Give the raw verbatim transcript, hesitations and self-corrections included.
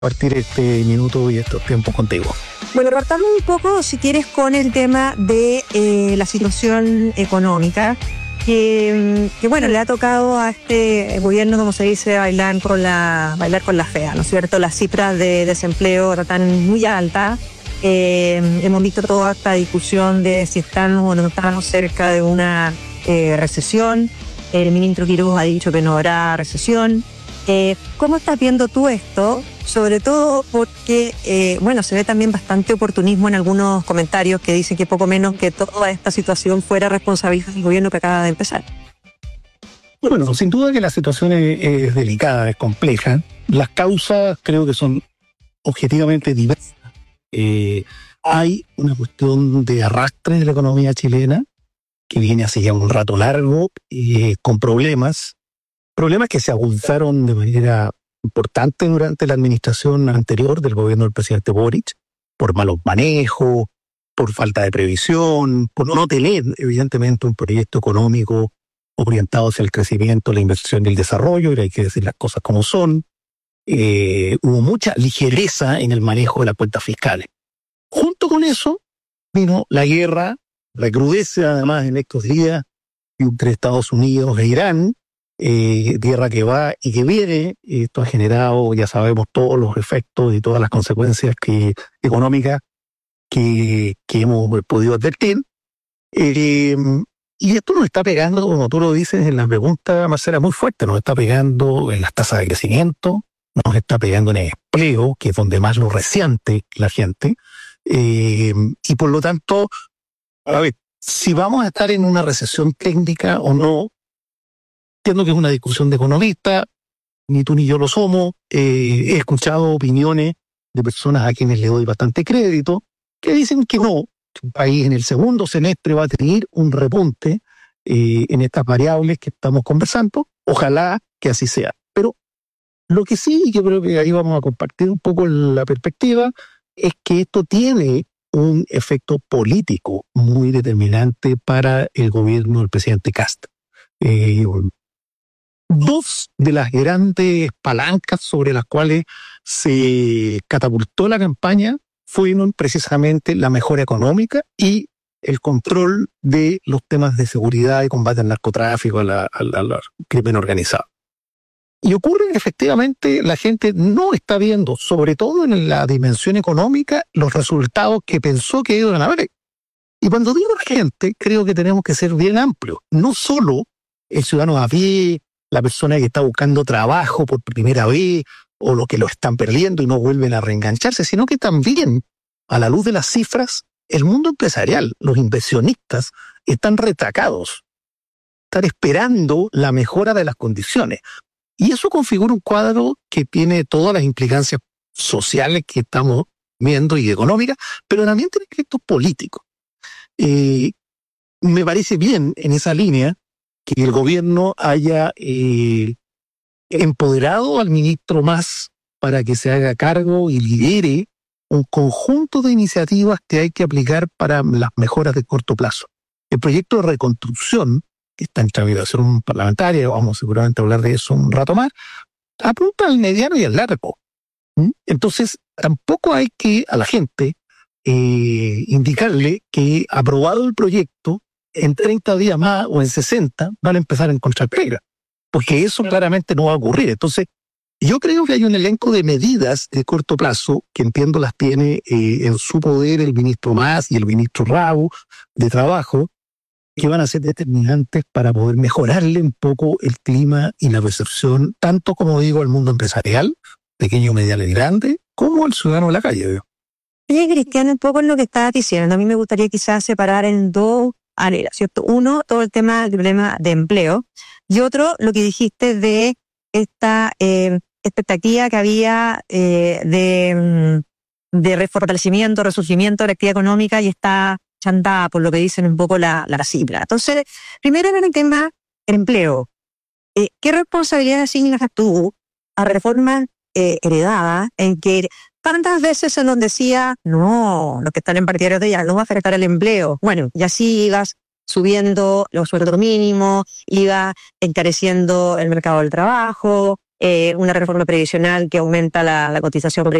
Partir este minuto y estos tiempos contigo. Bueno, partamos un poco, si quieres, con el tema de eh, la situación económica, que, que bueno, le ha tocado a este gobierno, como se dice, bailar con la bailar con la fea, ¿no es cierto? Las cifras de desempleo están muy altas. Eh, hemos visto toda esta discusión de si estamos o no estamos cerca de una eh, recesión. El ministro Quiroga ha dicho que no habrá recesión. Eh, ¿Cómo estás viendo tú esto? Sobre todo porque, eh, bueno, se ve también bastante oportunismo en algunos comentarios que dicen que poco menos que toda esta situación fuera responsabilidad del gobierno que acaba de empezar. Bueno, sin duda que la situación es, es delicada, es compleja. Las causas creo que son objetivamente diversas. Eh, hay una cuestión de arrastre de la economía chilena que viene hace ya un rato largo, eh, con problemas, problemas que se agudizaron de manera importante durante la administración anterior del gobierno del presidente Boric, por malos manejos, por falta de previsión, por no tener, evidentemente, un proyecto económico orientado hacia el crecimiento, la inversión y el desarrollo, y hay que decir las cosas como son. Eh, hubo mucha ligereza en el manejo de las cuentas fiscales. Junto con eso vino la guerra, la crudeza además en estos días entre Estados Unidos e Irán, eh, guerra que va y que viene. Esto ha generado, ya sabemos, todos los efectos y todas las consecuencias que, económicas que, que hemos podido advertir. Eh, y esto nos está pegando, como tú lo dices en la pregunta, Marcela, muy fuerte. Nos está pegando en las tasas de crecimiento, nos está pegando en el empleo, que es donde más lo resiente la gente. Eh, y por lo tanto, a ver, si vamos a estar en una recesión técnica o no, entiendo que es una discusión de economistas, ni tú ni yo lo somos. Eh, he escuchado opiniones de personas a quienes le doy bastante crédito, que dicen que no, que un país en el segundo semestre va a tener un repunte eh, en estas variables que estamos conversando. Ojalá que así sea. Pero lo que sí, yo creo que ahí vamos a compartir un poco la perspectiva, es que esto tiene un efecto político muy determinante para el gobierno del presidente Kast. Eh, dos de las grandes palancas sobre las cuales se catapultó la campaña fueron precisamente la mejora económica y el control de los temas de seguridad y combate al narcotráfico, al la, a la, a la crimen organizado. Y ocurre que efectivamente la gente no está viendo, sobre todo en la dimensión económica, los resultados que pensó que iban a haber. Y cuando digo la gente, creo que tenemos que ser bien amplios. No solo el ciudadano a pie, la persona que está buscando trabajo por primera vez, o los que lo están perdiendo y no vuelven a reengancharse, sino que también, a la luz de las cifras, el mundo empresarial, los inversionistas, están retracados, están esperando la mejora de las condiciones. Y eso configura un cuadro que tiene todas las implicancias sociales que estamos viendo y económicas, pero también tiene efectos políticos. Eh, me parece bien en esa línea que el gobierno haya eh, empoderado al ministro Mas para que se haga cargo y lidere un conjunto de iniciativas que hay que aplicar para las mejoras de corto plazo. El proyecto de reconstrucción, que está en tramitación parlamentaria, vamos seguramente a hablar de eso un rato más, apunta al mediano y al largo. ¿Mm? Entonces, tampoco hay que a la gente eh, indicarle que aprobado el proyecto, en treinta días más o en sesenta van a empezar a encontrar pega, porque eso claramente no va a ocurrir. Entonces, yo creo que hay un elenco de medidas de corto plazo que entiendo las tiene eh, en su poder el ministro Mas y el ministro Rabo de Trabajo, que van a ser determinantes para poder mejorarle un poco el clima y la percepción, tanto como digo, al mundo empresarial, pequeño, mediano y grande, como al ciudadano de la calle. Digo. Oye, Cristiano, un poco en lo que estabas diciendo, a mí me gustaría quizás separar en dos áreas, ¿cierto? Uno, todo el tema del problema de empleo, y otro, lo que dijiste de esta eh, expectativa que había eh, de, de refortalecimiento, resurgimiento de la actividad económica y esta chantada por lo que dicen un poco la, la cifra. Entonces, primero en el tema del empleo. Eh, ¿Qué responsabilidad asignas tú a reformas eh, heredadas en que tantas veces se nos decía, no, los que están en partidarios de ella no va a afectar el empleo? Bueno, y así ibas subiendo los sueldos mínimos, iba encareciendo el mercado del trabajo, eh, una reforma previsional que aumenta la, la cotización